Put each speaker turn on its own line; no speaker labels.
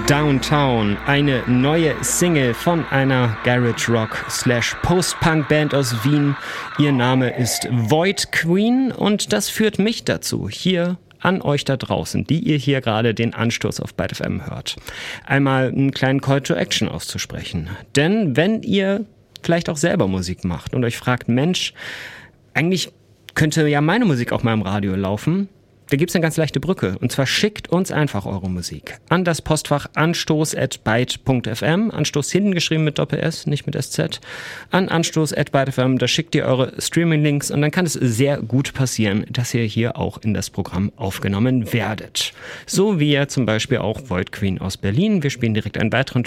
Downtown, eine neue Single von einer Garage Rock / Post-Punk Band aus Wien. Ihr Name ist Void Queen und das führt mich dazu, hier an euch da draußen, die ihr hier gerade den Anstoß auf Byte FM hört, einmal einen kleinen Call to Action auszusprechen. Denn wenn ihr vielleicht auch selber Musik macht und euch fragt, Mensch, eigentlich könnte ja meine Musik auch mal im Radio laufen, da gibt's eine ganz leichte Brücke. Und zwar schickt uns einfach eure Musik an das Postfach anstoß@byte.fm. Anstoß hinten geschrieben mit Doppel-S, nicht mit SZ. An anstoß@byte.fm. Da schickt ihr eure Streaming-Links und dann kann es sehr gut passieren, dass ihr hier auch in das Programm aufgenommen werdet. So wie ja zum Beispiel auch Void Queen aus Berlin. Wir spielen direkt einen weiteren